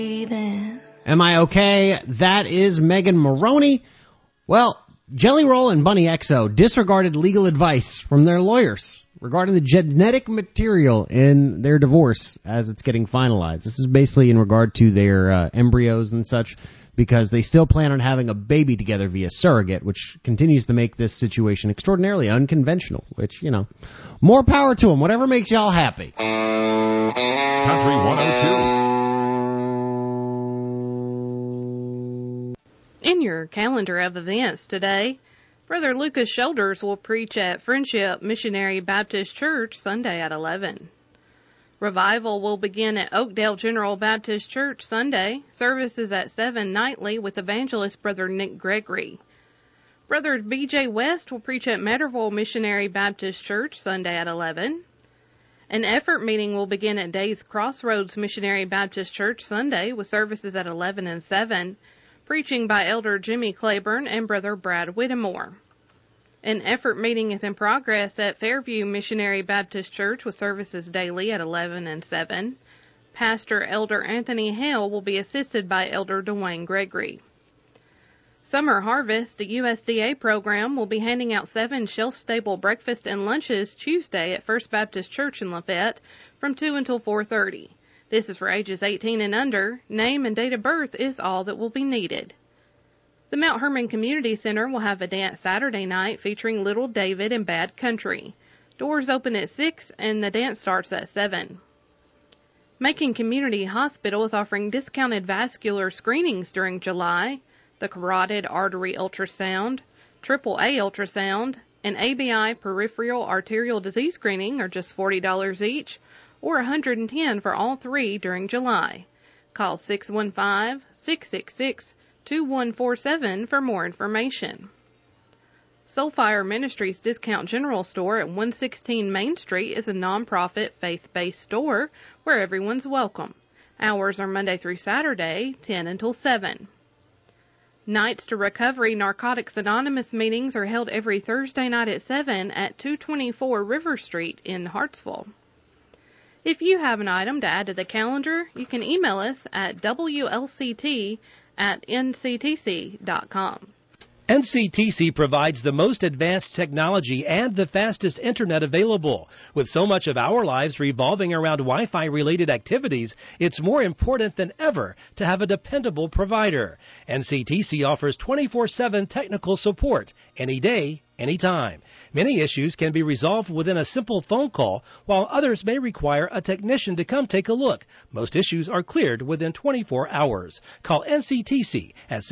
Am I okay? That is Megan Maroney. Well, Jelly Roll and Bunny XO disregarded legal advice from their lawyers regarding the genetic material in their divorce as it's getting finalized. This is basically in regard to their embryos and such, because they still plan on having a baby together via surrogate, which continues to make this situation extraordinarily unconventional, which, more power to them. Whatever makes y'all happy. Country 102. In your calendar of events today, Brother Lucas Shoulders will preach at Friendship Missionary Baptist Church Sunday at 11. Revival will begin at Oakdale General Baptist Church Sunday. Services at 7 nightly with evangelist Brother Nick Gregory. Brother B.J. West will preach at Matterville Missionary Baptist Church Sunday at 11. An effort meeting will begin at Days Crossroads Missionary Baptist Church Sunday with services at 11 and 7. Preaching by Elder Jimmy Claiborne and Brother Brad Whittemore. An effort meeting is in progress at Fairview Missionary Baptist Church with services daily at 11 and 7. Pastor Elder Anthony Hale will be assisted by Elder Dwayne Gregory. Summer Harvest, the USDA program, will be handing out 7 shelf-stable breakfast and lunches Tuesday at First Baptist Church in Lafayette from 2 until 4:30. This is for ages 18 and under. Name and date of birth is all that will be needed. The Mount Hermon Community Center will have a dance Saturday night featuring Little David and Bad Country. Doors open at 6 and the dance starts at 7. Macon Community Hospital is offering discounted vascular screenings during July. The carotid artery ultrasound, AAA ultrasound, and ABI peripheral arterial disease screening are just $40 each, or $110 for all 3 during July. Call 615-666-2147 for more information. Soulfire Ministries Discount General Store at 116 Main Street is a non-profit, faith-based store where everyone's welcome. Hours are Monday through Saturday, 10 until 7. Nights to Recovery Narcotics Anonymous meetings are held every Thursday night at 7 at 224 River Street in Hartsville. If you have an item to add to the calendar, you can email us at wlct@nctc.com. NCTC provides the most advanced technology and the fastest internet available. With so much of our lives revolving around Wi-Fi related activities, it's more important than ever to have a dependable provider. NCTC offers 24/7 technical support, any day, anytime. Many issues can be resolved within a simple phone call, while others may require a technician to come take a look. Most issues are cleared within 24 hours. Call NCTC at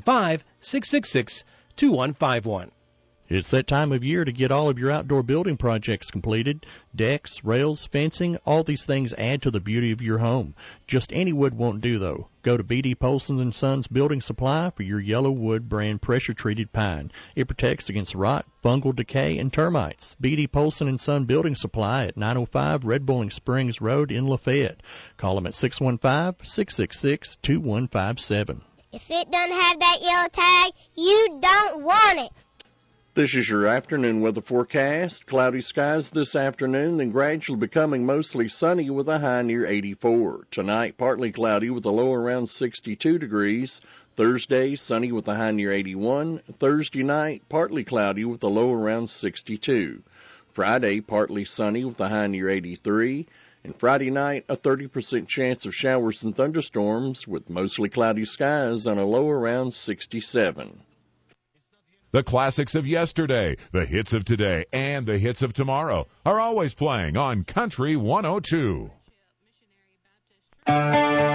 615-666-2151. It's that time of year to get all of your outdoor building projects completed. Decks, rails, fencing, all these things add to the beauty of your home. Just any wood won't do, though. Go to B.D. Polson & Sons Building Supply for your yellow wood brand pressure-treated pine. It protects against rot, fungal decay, and termites. B.D. Polson & Son Building Supply at 905 Red Bowling Springs Road in Lafayette. Call them at 615-666-2157. If it doesn't have that yellow tag, you don't want it. This is your afternoon weather forecast. Cloudy skies this afternoon, then gradually becoming mostly sunny with a high near 84. Tonight, partly cloudy with a low around 62 degrees. Thursday, sunny with a high near 81. Thursday night, partly cloudy with a low around 62. Friday, partly sunny with a high near 83. And Friday night, a 30% chance of showers and thunderstorms with mostly cloudy skies on a low around 67. The classics of yesterday, the hits of today, and the hits of tomorrow are always playing on Country 102.